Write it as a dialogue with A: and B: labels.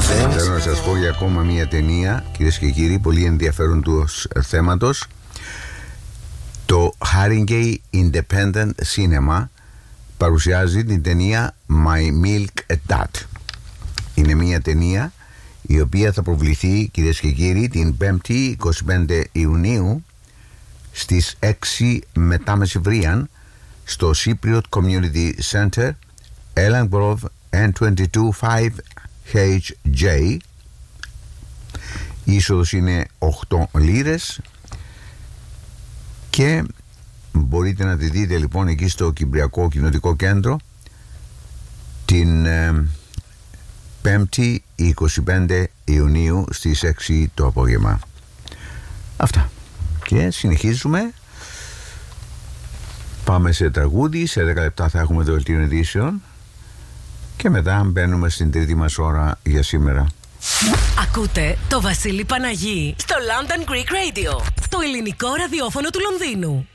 A: Θέλω να σας πω για ακόμα μια ταινία, κυρίες και κύριοι, πολύ ενδιαφέρον του θέματος. Το Haringey Independent Cinema παρουσιάζει την ταινία My Milk at That. Είναι μια ταινία η οποία θα προβληθεί, κυρίες και κύριοι, την 5η 25 Ιουνίου στις 6 μετά μεσημβρίαν στο Cypriot Community Center, Ellengrove N22 5HJ. Η είσοδος είναι 8 λίρες και μπορείτε να τη δείτε λοιπόν εκεί στο Κυπριακό Κοινοτικό Κέντρο την 5η 25 Ιουνίου στις 6 το απόγευμα. Αυτά. Και συνεχίζουμε. Πάμε σε τραγούδι. Σε 10 λεπτά θα έχουμε δελτίο ειδήσεων και μετά μπαίνουμε στην τρίτη μας ώρα για σήμερα.
B: Ακούτε το Βασίλη Παναγί στο London Greek Radio, το ελληνικό ραδιόφωνο του Λονδίνου.